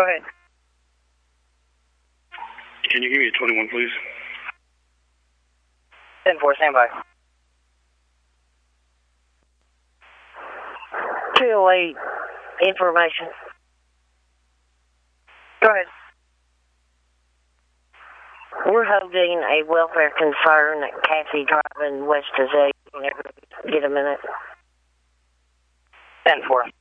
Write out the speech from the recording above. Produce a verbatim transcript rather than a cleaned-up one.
Go ahead. Can you give me a twenty-one, please? ten four, stand by. two oh eight, information. Go ahead. We're holding a welfare concern at Cassie Drive in West Azalea. Whenever you get a minute. ten four.